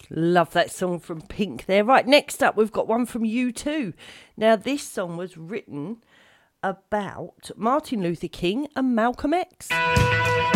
Love that song from Pink there. Right, next up, we've got one from U2. Now, this song was written about Martin Luther King and Malcolm X.